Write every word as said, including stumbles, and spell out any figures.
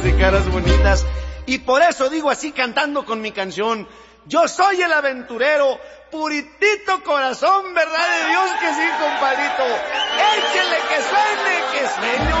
y caras bonitas. Y por eso digo así cantando con mi canción: yo soy el aventurero, puritito corazón, verdad de Dios que sí, compadrito. Échele que suene, que suene.